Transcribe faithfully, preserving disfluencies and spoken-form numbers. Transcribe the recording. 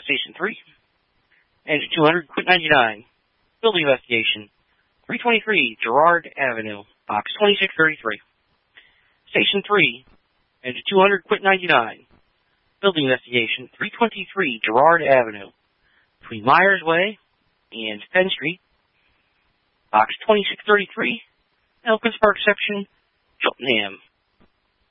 Station three. Engine two hundred, quit ninety-nine. Building investigation. three twenty-three, Girard Avenue, box twenty-six thirty-three. Station three. Engine two hundred, quit ninety-nine. Building investigation. three twenty-three, Girard Avenue, between Myers Way and Penn Street, box twenty-six thirty-three. Elkins Park section, Cheltenham.